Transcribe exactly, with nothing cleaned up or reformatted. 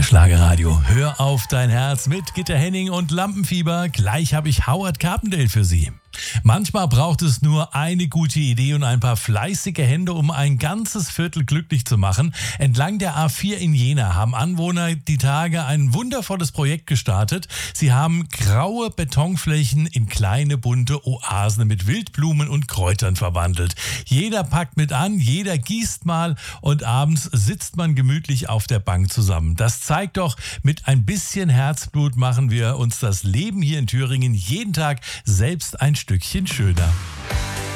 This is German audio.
der Schlagerradio. Hör auf dein Herz mit Gitta Henning und Lampenfieber. Gleich habe ich Howard Carpendale für Sie. Manchmal braucht es nur eine gute Idee und ein paar fleißige Hände, um ein ganzes Viertel glücklich zu machen. Entlang der A vier in Jena haben Anwohner die Tage ein wundervolles Projekt gestartet. Sie haben graue Betonflächen in kleine bunte Oasen mit Wildblumen und Kräutern verwandelt. Jeder packt mit an, jeder gießt mal und abends sitzt man gemütlich auf der Bank zusammen. Das zeigt doch, mit ein bisschen Herzblut machen wir uns das Leben hier in Thüringen jeden Tag selbst ein Stückchen schöner.